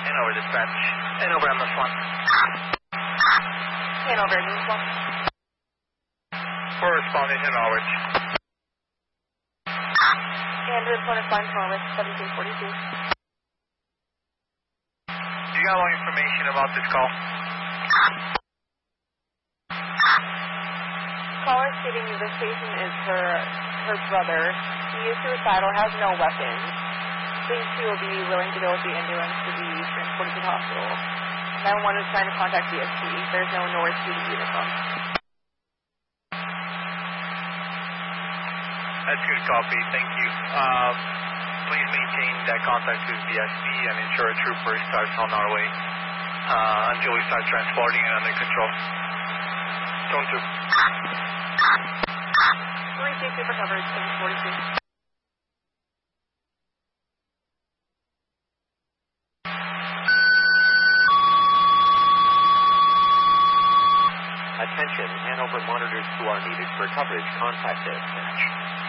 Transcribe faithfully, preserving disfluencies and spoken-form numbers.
Hanover dispatch. Hanover M S one. Hanover M S one. We're responding to Norwich. And responding to Norwich, seventeen forty-two. You got more information about this call? Caller stating that this patient is her her brother. He is suicidal, has no weapons. Thinks he will be willing to go with the ambulance to be transported to the hospital. nine one one is trying to contact B S P. There's no Norwich P D unit from. That's good copy, thank you. Um, please maintain that contact with B S P and ensure a trooper starts on our way uh, until we start transporting it under control. Zone two. three six for coverage, seven forty-two. Attention, Hanover monitors who are needed for coverage. Contact dispatch.